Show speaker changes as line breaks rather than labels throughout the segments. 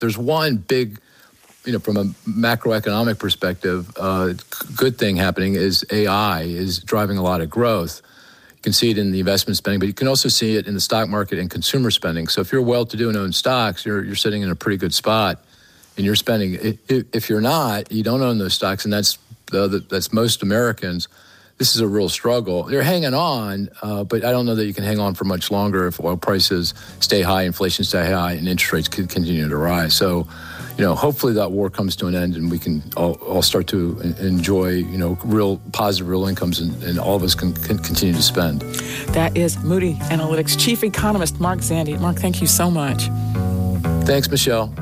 there's one big, from a macroeconomic perspective, good thing happening is AI is driving a lot of growth. You can see it in the investment spending, but you can also see it in the stock market and consumer spending. So if you're well-to-do and own stocks, you're sitting in a pretty good spot, and you're spending. If you're not, you don't own those stocks, and that's most Americans. This is a real struggle. They're hanging on, but I don't know that you can hang on for much longer if oil prices stay high, inflation stay high, and interest rates could continue to rise. So, hopefully that war comes to an end and we can all start to enjoy, real positive real incomes and all of us can continue to spend.
That is Moody Analytics Chief Economist Mark Zandi. Mark, thank you so much.
Thanks, Michelle.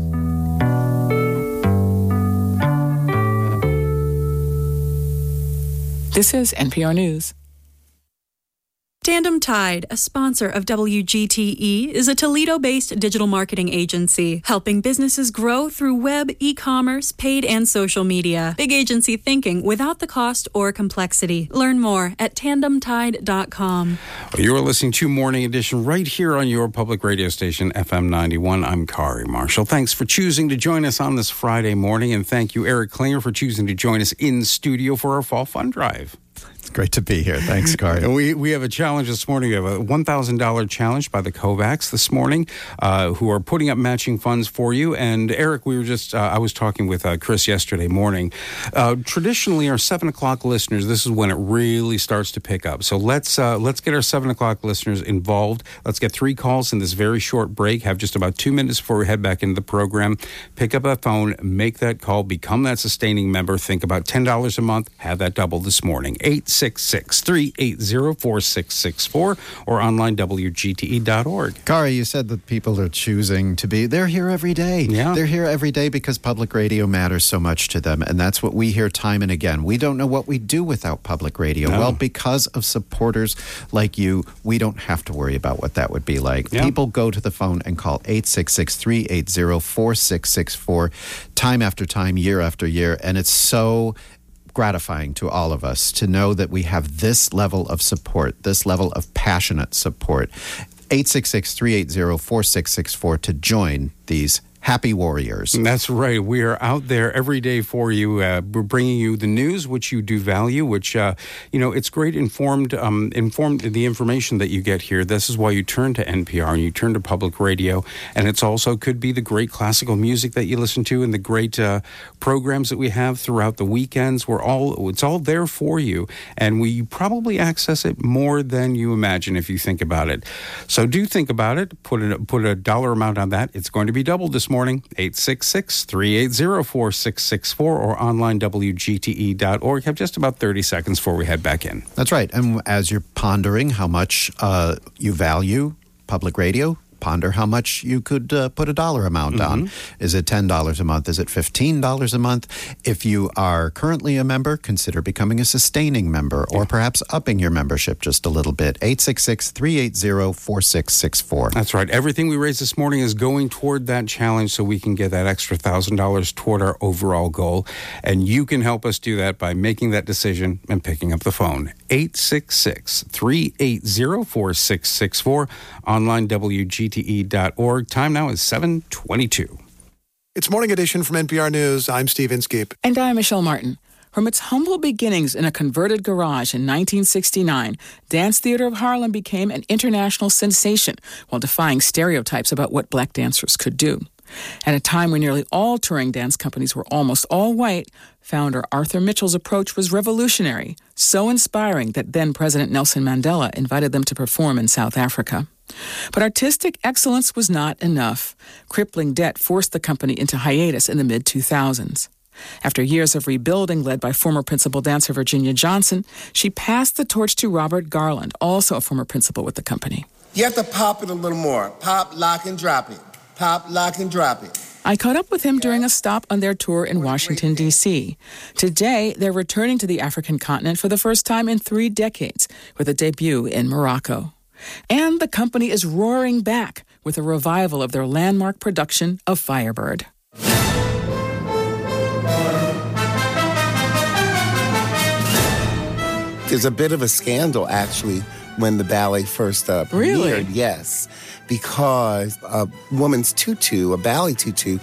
This is NPR News.
Tandem Tide, a sponsor of WGTE, is a Toledo-based digital marketing agency helping businesses grow through web, e-commerce, paid, and social media. Big agency thinking without the cost or complexity. Learn more at tandemtide.com.
You're listening to Morning Edition right here on your public radio station, FM 91. I'm Kari Marshall. Thanks for choosing to join us on this Friday morning, and thank you, Eric Klinger, for choosing to join us in studio for our Fall Fun Drive.
It's great to be here. Thanks, Kari.
And we have a challenge this morning. We have a $1,000 challenge by the Kovacs this morning, who are putting up matching funds for you. And Eric, I was talking with Chris yesterday morning. Traditionally, our 7 o'clock listeners, this is when it really starts to pick up. So let's get our 7 o'clock listeners involved. Let's get 3 calls in this very short break. Have just about 2 minutes before we head back into the program. Pick up that phone, make that call, become that sustaining member. Think about $10 a month. Have that double this morning. 866-380-4664 or online WGTE.org.
Kari, you said that people are choosing to be. They're here every day.
Yeah.
They're here every day because public radio matters so much to them. And that's what we hear time and again. We don't know what we'd do without public radio.
No.
Well, because of supporters like you, we don't have to worry about what that would be like.
Yeah.
People go to the phone and call 866-380-4664 time after time, year after year. And it's so gratifying to all of us to know that we have this level of support, this level of passionate support. 866-380-4664 to join these happy warriors.
That's right. We are out there every day for you. We're bringing you the news, which you do value, which, it's great informed, the information that you get here. This is why you turn to NPR and you turn to public radio. And it's also could be the great classical music that you listen to and the great programs that we have throughout the weekends. It's all there for you. And we probably access it more than you imagine if you think about it. So do think about it. Put a dollar amount on that. It's going to be doubled this morning. 866-380-4664 or online WGTE.org. Have just about 30 seconds before we head back in.
That's right. And as you're pondering how much you value public radio, ponder how much you could put a dollar amount on. Is it $10 a month? Is it $15 a month? If you are currently a member, consider becoming a sustaining member or perhaps upping your membership just a little bit. 866-380-4664.
That's right. Everything we raised this morning is going toward that challenge so we can get that extra $1,000 toward our overall goal. And you can help us do that by making that decision and picking up the phone. 866-380-4664, online WGTE.org. Time now is 7:22.
It's Morning Edition from NPR News. I'm Steve Inskeep.
And I'm Michelle Martin. From its humble beginnings in a converted garage in 1969, Dance Theater of Harlem became an international sensation while defying stereotypes about what black dancers could do. At a time when nearly all touring dance companies were almost all white, founder Arthur Mitchell's approach was revolutionary, so inspiring that then President Nelson Mandela invited them to perform in South Africa. But artistic excellence was not enough. Crippling debt forced the company into hiatus in the mid-2000s. After years of rebuilding led by former principal dancer Virginia Johnson, she passed the torch to Robert Garland, also a former principal with the company.
You have to pop it a little more. Pop, lock, and drop it. Pop, lock, and drop it.
I caught up with him during a stop on their tour in Washington, D.C. Today, they're returning to the African continent for the first time in 3 decades with a debut in Morocco. And the company is roaring back with a revival of their landmark production of Firebird.
There's a bit of a scandal, actually, when the ballet first
Really?
premiered. Yes, because a woman's tutu, a ballet tutu,